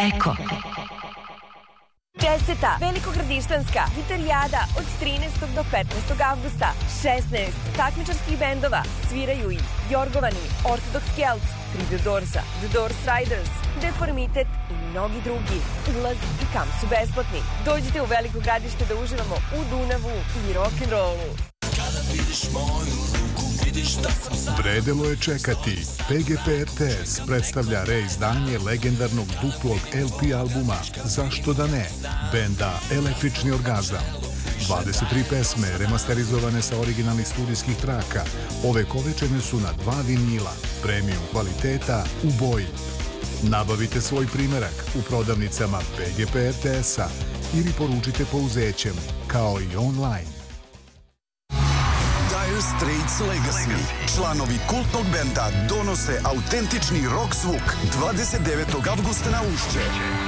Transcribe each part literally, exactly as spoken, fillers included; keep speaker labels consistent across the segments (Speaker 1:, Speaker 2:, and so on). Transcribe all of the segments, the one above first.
Speaker 1: Eko.
Speaker 2: Deseta Velikogradištanska gitarijada od trinaestog do petnaestog avgusta. šesnaest takmičarskih bendova sviraju i Jorgovani, Orthodox Celts, tri The Doorsa, The Doors Riders, Deformitet i mnogi drugi. Ulaz i kamp su besplatni. Dođite u Veliko Gradište da uživamo u Dunavu i rock'n'rollu.
Speaker 3: Vredelo je čekati. P G P R T S predstavlja reizdanje legendarnog duplog L P albuma Zašto da ne? Benda Električni orgazam. dvadeset tri pesme remasterizovane sa originalnih studijskih traka ovekovečene su na dva vinila premium kvaliteta u boji. Nabavite svoj primerak u prodavnicama P G P R T S-a ili poručite pouzećem, kao i online.
Speaker 4: Dire Straits Legacy. Članovi kultnog benda donose autentični rock zvuk dvadeset devetog avgusta na Ušće.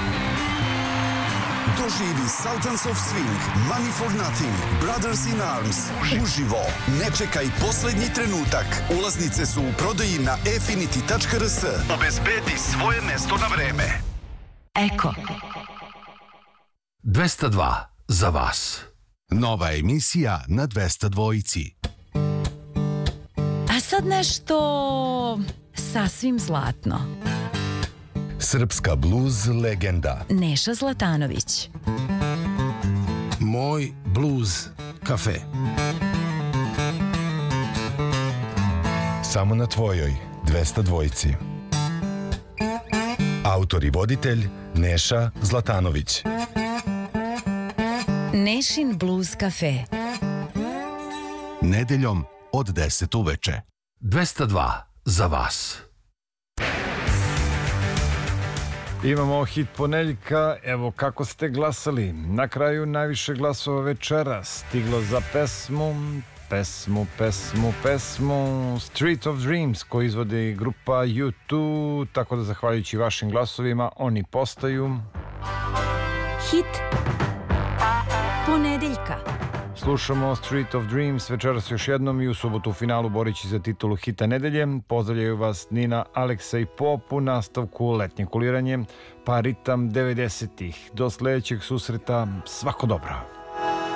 Speaker 4: Doživi Sultans of Swing, Money for Nothing, Brothers in Arms, uživo. Ne čekaj poslednji trenutak. Ulaznice su u prodaji na efinity tačka r s. Obezbedi svoje mesto na vreme.
Speaker 1: Eko.
Speaker 5: dvesta dva za vas.
Speaker 6: Nova emisija na dvesta dvojici.
Speaker 7: A sad nešto sasvim zlatno.
Speaker 6: Srpska bluz legenda
Speaker 7: Neša Zlatanović.
Speaker 8: Moj bluz kafe.
Speaker 6: samo na tvojoj dvesta dvojici. Autor i voditelj Neša Zlatanović.
Speaker 7: Nešin bluz kafe.
Speaker 6: Nedeljom od deset uveče.
Speaker 5: dvesta dva za vas.
Speaker 9: Imamo hit ponedeljka, evo kako ste glasali. Na kraju najviše glasova večera stiglo za pesmu, pesmu, pesmu, pesmu Street of Dreams, koju izvodi grupa U dva, tako da zahvaljujući vašim glasovima oni postaju
Speaker 7: hit ponedeljka.
Speaker 9: Slušamo Street of Dreams večeras još jednom i u subotu u finalu borići za titulu hita nedelje. Pozdravljaju vas Nina, Aleksa i Pop u nastavku letnje kuliranje pa ritam devedesetih. Do sledećeg susreta, svako dobro.